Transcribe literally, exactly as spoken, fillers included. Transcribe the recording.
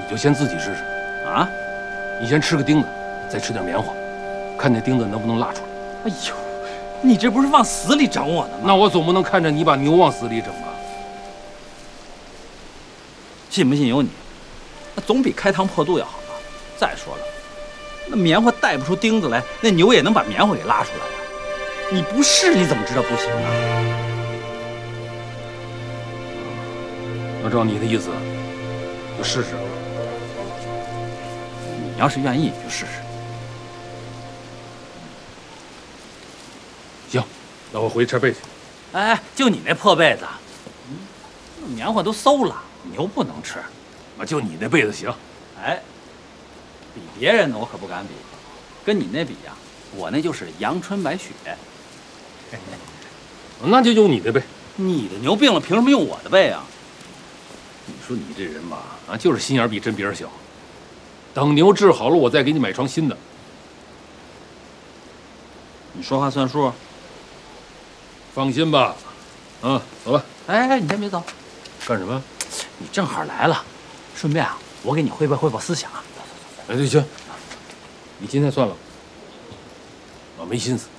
就先自己试试。 啊？ 你先吃个钉子，再吃点棉花，看那钉子能不能拉出来。 哎呦，你这不是往死里整我呢吗？ 那我总不能看着你把牛往死里整吧？ 信不信由你，那总比开膛破肚要好吧？再说了，那棉花带不出钉子来，那牛也能把棉花给拉出来呀。你不试你怎么知道不行啊？ 那照你的意思，就试试。 你要是愿意，你就试试。 行，那我回去拆被去。 哎，就你那破被子，嗯，那棉花都馊了，牛不能吃。 啊，就你那被子行。 哎，比别人的我可不敢比，跟你那比呀、啊，我那就是阳春白雪。 那就用你的被。 你的牛病了，凭什么用我的被啊？ 你说你这人吧，啊，就是心眼比针鼻儿小。等牛治好了，我再给你买床新的。 你说话算数。 放心吧，啊，走了。 哎，你先别走， 干什么？ 你正好来了，顺便啊，我给你汇报汇报思想啊。 哎，对，行，你今天算了，我没心思。